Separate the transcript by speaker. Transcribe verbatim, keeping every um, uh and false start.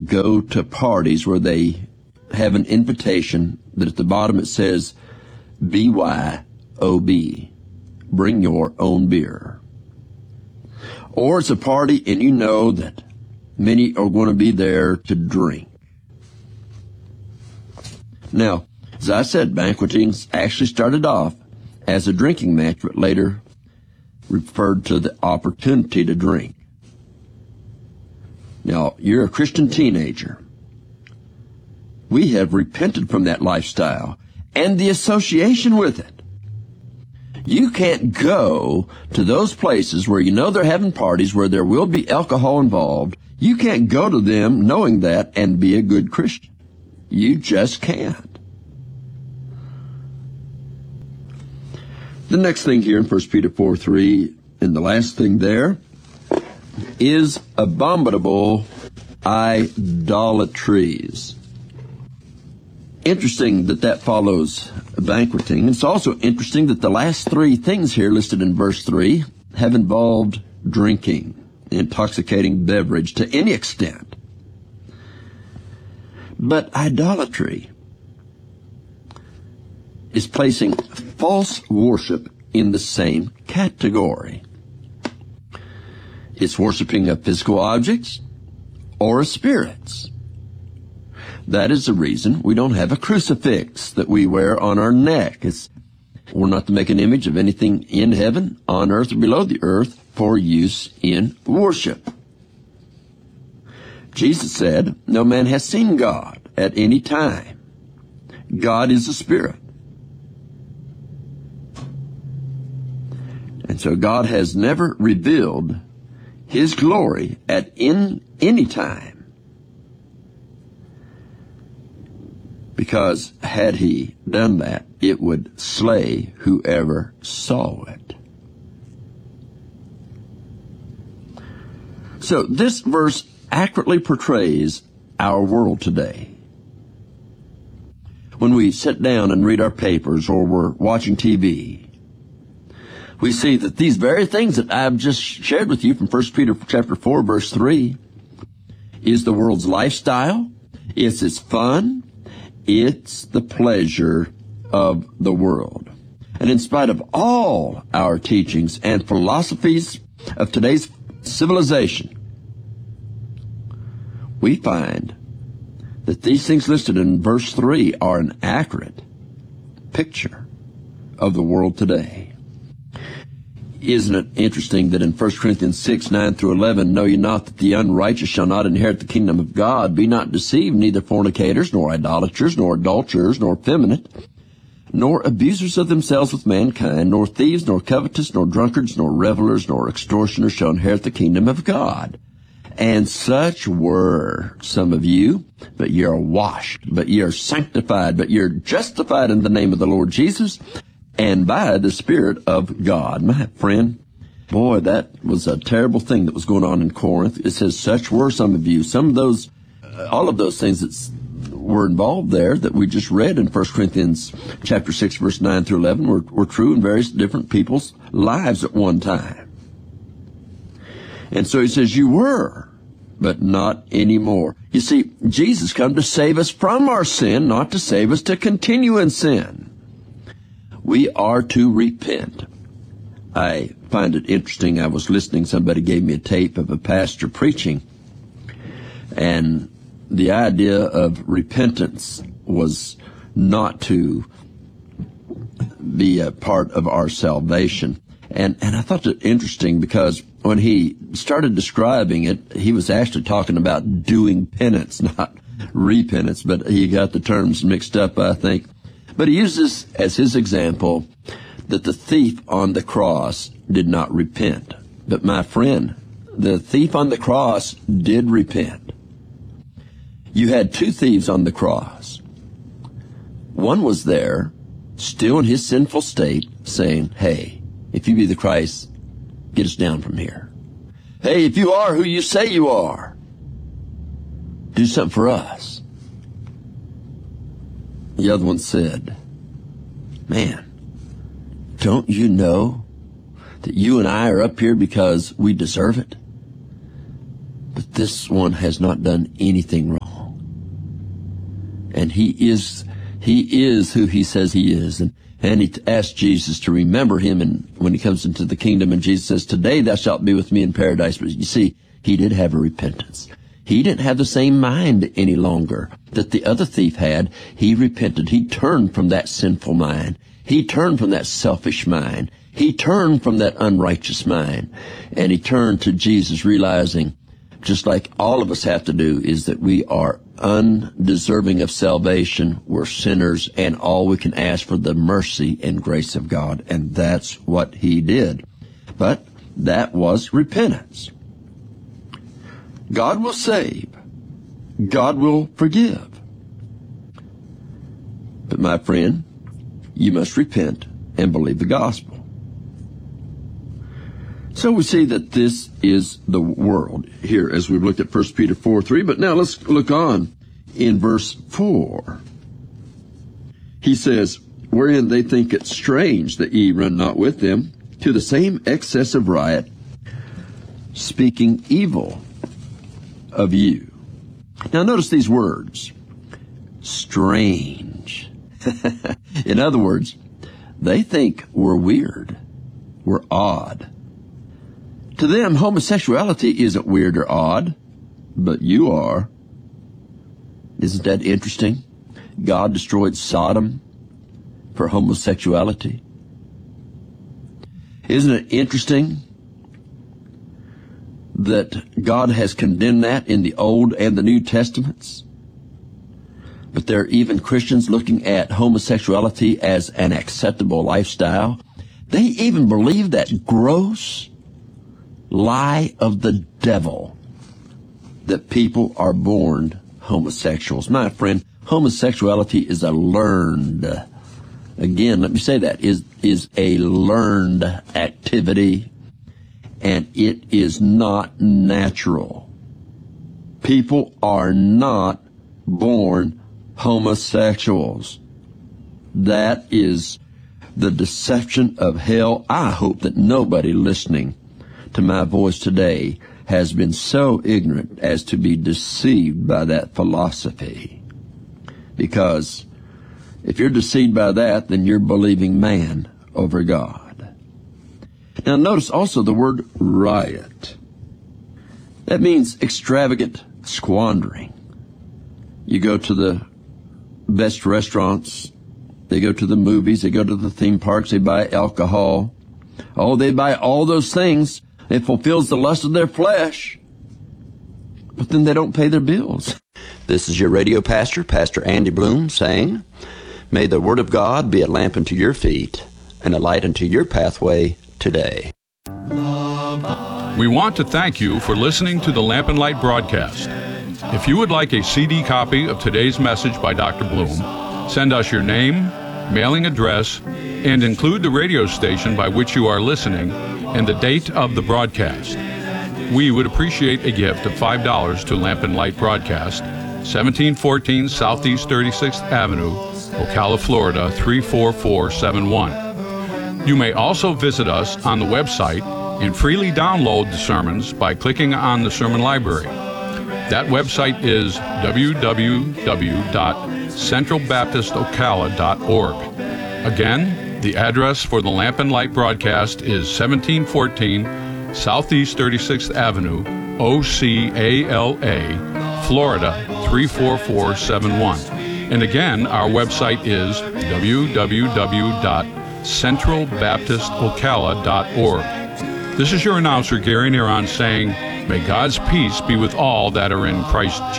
Speaker 1: go to parties where they have an invitation that at the bottom it says B Y O B, bring your own beer. Or it's a party and you know that many are going to be there to drink. Now, as I said, banqueting actually started off as a drinking match, but later referred to the opportunity to drink. Now, you're a Christian teenager. We have repented from that lifestyle and the association with it. You can't go to those places where you know they're having parties where there will be alcohol involved. You can't go to them knowing that and be a good Christian. You just can't. The next thing here in First Peter four three, and the last thing there, is abominable idolatries. Interesting that that follows banqueting. It's also interesting that the last three things here listed in verse three have involved drinking, intoxicating beverage to any extent. But idolatry is placing false worship in the same category. It's worshiping of physical objects or of spirits. That is the reason we don't have a crucifix that we wear on our neck. It's, we're not to make an image of anything in heaven, on earth, or below the earth for use in worship. Jesus said, no man has seen God at any time. God is a spirit. And so God has never revealed His glory at in any time. Because had He done that, it would slay whoever saw it. So this verse accurately portrays our world today. When we sit down and read our papers or we're watching T V, we see that these very things that I've just shared with you from First Peter chapter four, verse three, is the world's lifestyle. It's its fun. It's the pleasure of the world. And in spite of all our teachings and philosophies of today's civilization, we find that these things listed in verse three are an accurate picture of the world today. Isn't it interesting that in First Corinthians six, nine through eleven, know ye not that the unrighteous shall not inherit the kingdom of God? Be not deceived, neither fornicators, nor idolaters, nor adulterers, nor effeminate, nor abusers of themselves with mankind, nor thieves, nor covetous, nor drunkards, nor revelers, nor extortioners shall inherit the kingdom of God. And such were some of you, but ye are washed, but ye are sanctified, but ye are justified in the name of the Lord Jesus, and by the Spirit of God. My friend, boy, that was a terrible thing that was going on in Corinth. It says, such were some of you. Some of those, uh, all of those things that were involved there that we just read in First Corinthians chapter six, verse nine through eleven were, were true in various different people's lives at one time. And so he says, you were, but not anymore. You see, Jesus come to save us from our sin, not to save us to continue in sin. We are to repent. I find it interesting. I was listening. Somebody gave me a tape of a pastor preaching, and the idea of repentance was not to be a part of our salvation. And, and I thought it interesting because when he started describing it, he was actually talking about doing penance, not repentance, but he got the terms mixed up, I think. But he uses as his example that the thief on the cross did not repent. But my friend, the thief on the cross did repent. You had two thieves on the cross. One was there, still in his sinful state, saying, hey, if you be the Christ, get us down from here. Hey, if you are who you say you are, do something for us. The other one said, man, don't you know that you and I are up here because we deserve it? But this one has not done anything wrong. And he is, he is who he says he is. And, and he asked Jesus to remember him and when he comes into the kingdom. And Jesus says, today thou shalt be with me in paradise. But you see, he did have a repentance. He didn't have the same mind any longer that the other thief had. He repented. He turned from that sinful mind. He turned from that selfish mind. He turned from that unrighteous mind. And he turned to Jesus, realizing, just like all of us have to do, is that we are undeserving of salvation. We're sinners, and all we can ask for the mercy and grace of God. And that's what he did. But that was repentance. God will save. God will forgive. But my friend, you must repent and believe the gospel. So we see that this is the world here as we've looked at First Peter four three. But now let's look on in verse four. He says, wherein they think it strange that ye run not with them to the same excess of riot, speaking evil of you. Now notice these words. Strange. In other words, they think we're weird. We're odd. To them, homosexuality isn't weird or odd, but you are. Isn't that interesting? God destroyed Sodom for homosexuality. Isn't it interesting that God has condemned that in the Old and the New Testaments? But there are even Christians looking at homosexuality as an acceptable lifestyle. They even believe that gross lie of the devil that people are born homosexuals. My friend, homosexuality is a learned, again, let me say that, is, is a learned activity, and it is not natural. People are not born homosexuals. That is the deception of hell. I hope that nobody listening to my voice today has been so ignorant as to be deceived by that philosophy. Because if you're deceived by that, then you're believing man over God. Now notice also the word riot. That means extravagant squandering. You go to the best restaurants, they go to the movies, they go to the theme parks, they buy alcohol. Oh, they buy all those things. It fulfills the lust of their flesh. But then they don't pay their bills. This is your radio pastor, Pastor Andy Bloom, saying, may the Word of God be a lamp unto your feet and a light unto your pathway today.
Speaker 2: We want to thank you for listening to the Lamp and Light broadcast. If you would like a C D copy of today's message by Doctor Bloom, send us your name, mailing address, and include the radio station by which you are listening and the date of the broadcast. We would appreciate a gift of five dollars to Lamp and Light Broadcast, seventeen fourteen Southeast thirty-sixth Avenue, Ocala, Florida three four four seven one. You may also visit us on the website and freely download the sermons by clicking on the sermon library. That website is w w w dot central baptist ocala dot org. Again, the address for the Lamp and Light broadcast is seventeen fourteen Southeast thirty-sixth Avenue, O C A L A, Florida three four four seven one. And again, our website is w w w dot central baptist ocala dot org. This is your announcer, Gary Neron, saying, may God's peace be with all that are in Christ Jesus.